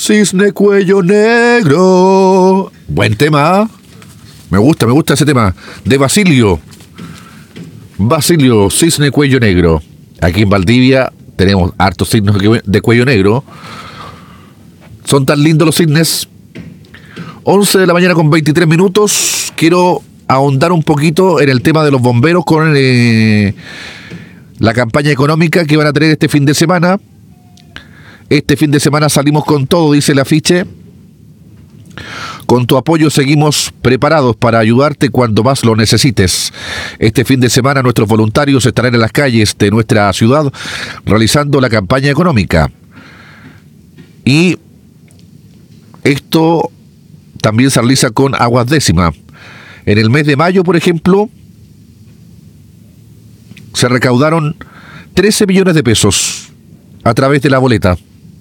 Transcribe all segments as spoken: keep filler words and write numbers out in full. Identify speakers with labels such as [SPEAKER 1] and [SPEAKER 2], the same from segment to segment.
[SPEAKER 1] cisne cuello negro. Buen tema, ¿eh? Me gusta, me gusta ese tema. De Basilio. Basilio, cisne cuello negro. Aquí en Valdivia tenemos hartos cisnes de cuello negro. Son tan lindos los cisnes. once de la mañana con veintitrés minutos. Quiero ahondar un poquito en el tema de los bomberos con eh, la campaña económica que van a tener este fin de semana. Este fin de semana salimos con todo, dice el afiche. Con tu apoyo seguimos preparados para ayudarte cuando más lo necesites. Este fin de semana nuestros voluntarios estarán en las calles de nuestra ciudad realizando la campaña económica. Y esto también se realiza con Aguas Décima. En el mes de mayo, por ejemplo, se recaudaron trece millones de pesos a través de la boleta.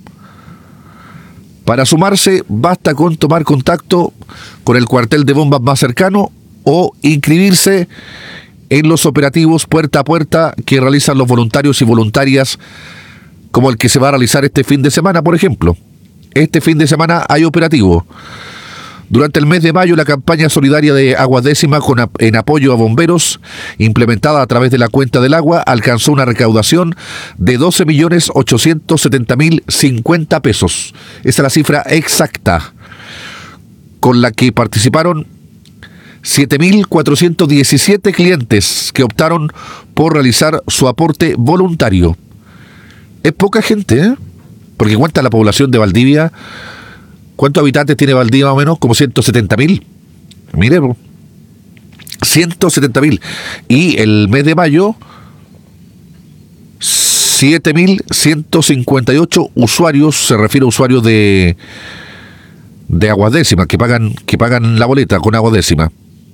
[SPEAKER 1] Para sumarse, basta con tomar contacto con el cuartel de bombas más cercano o inscribirse en los operativos puerta a puerta que realizan los voluntarios y voluntarias, como el que se va a realizar este fin de semana, por ejemplo. Este fin de semana hay operativo. Durante el mes de mayo, la campaña solidaria de Aguas Décima con ap- en apoyo a bomberos, implementada a través de la cuenta del agua, alcanzó una recaudación de doce millones ochocientos setenta mil cincuenta pesos. Esa es la cifra exacta, con la que participaron siete mil cuatrocientos diecisiete clientes que optaron por realizar su aporte voluntario. Es poca gente, ¿eh? Porque ¿cuánta es la población de Valdivia? ¿Cuántos habitantes tiene Valdivia más o menos? Como ciento setenta mil. Mire, ciento setenta mil. Y el mes de mayo, siete mil ciento cincuenta y ocho usuarios, se refiere a usuarios de, de Aguas Décima, que pagan, que pagan la boleta con Aguas Décima.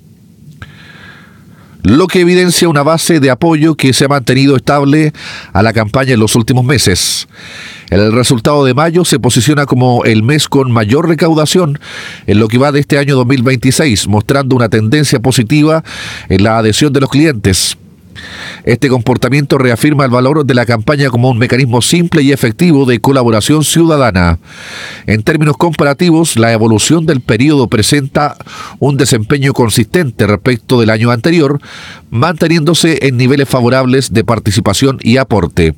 [SPEAKER 1] Lo que evidencia una base de apoyo que se ha mantenido estable a la campaña en los últimos meses. El resultado de mayo se posiciona como el mes con mayor recaudación en lo que va de este año dos mil veintiséis, mostrando una tendencia positiva en la adhesión de los clientes. Este comportamiento reafirma el valor de la campaña como un mecanismo simple y efectivo de colaboración ciudadana. En términos comparativos, la evolución del periodo presenta un desempeño consistente respecto del año anterior, manteniéndose en niveles favorables de participación y aporte.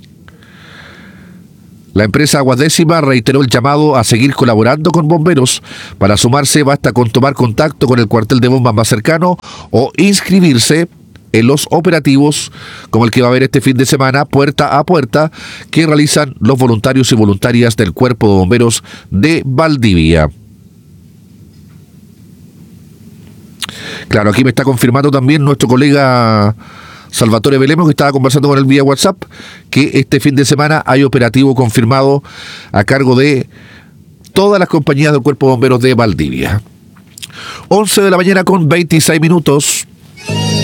[SPEAKER 1] La empresa Aguas Décima reiteró el llamado a seguir colaborando con bomberos. Para sumarse basta con tomar contacto con el cuartel de bombas más cercano o inscribirse en los operativos como el que va a haber este fin de semana, puerta a puerta, que realizan los voluntarios y voluntarias del Cuerpo de Bomberos de Valdivia. Claro, aquí me está confirmando también nuestro colega Salvatore Belemo, que estaba conversando con él vía WhatsApp, que este fin de semana hay operativo confirmado a cargo de todas las compañías del Cuerpo de Bomberos de Valdivia. once de la mañana con veintiséis minutos.